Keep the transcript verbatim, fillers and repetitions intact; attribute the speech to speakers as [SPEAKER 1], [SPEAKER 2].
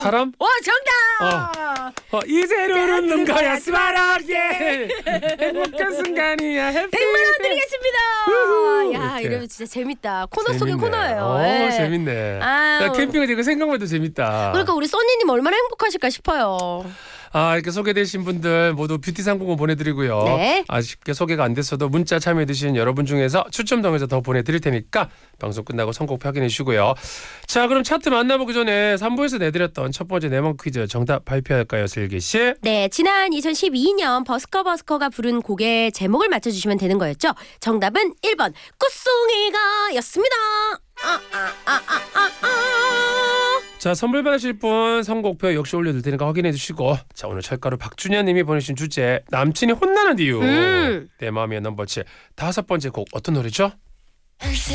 [SPEAKER 1] 사람?
[SPEAKER 2] 와 정답.
[SPEAKER 1] 어, 어 이대로는 는 거야 스마라게 행복한 순간이야 해피
[SPEAKER 2] 백만 원 드리겠습니다.
[SPEAKER 1] 우후,
[SPEAKER 2] 야
[SPEAKER 1] 이렇게.
[SPEAKER 2] 이러면 진짜 재밌다. 코너 속의
[SPEAKER 1] 재밌네.
[SPEAKER 2] 코너예요.
[SPEAKER 1] 어,
[SPEAKER 2] 네.
[SPEAKER 1] 재밌네.
[SPEAKER 2] 아,
[SPEAKER 1] 야, 캠핑을 되고 생각만 해도 재밌다.
[SPEAKER 2] 그러니까 우리 써니님 얼마나 행복하실까 싶어요.
[SPEAKER 1] 아, 이렇게 소개되신 분들 모두 뷰티 상품권 보내드리고요.
[SPEAKER 2] 네.
[SPEAKER 1] 아쉽게 소개가 안 됐어도 문자 참여해주신 여러분 중에서 추첨 통해서 더 보내드릴 테니까 방송 끝나고 선곡표 확인해 주시고요. 자, 그럼 차트 만나보기 전에 삼 부에서 내드렸던 첫 번째 네번 퀴즈 정답 발표할까요, 슬기 씨?
[SPEAKER 2] 네, 지난 이천십이 년 버스커 버스커가 부른 곡의 제목을 맞춰주시면 되는 거였죠. 정답은 일 번 꽃송이가 였습니다. 아, 아, 아, 아, 아, 아.
[SPEAKER 1] 자, 선물 받으실 분 선곡표 역시 올려둘 테니까 확인해 주시고, 자, 오늘 철가루 박준현 님이 보내신 주제 남친이 혼나는 이유.
[SPEAKER 2] 음.
[SPEAKER 1] 내 마음의 넘버 칠 다섯 번째 곡 어떤 노래죠?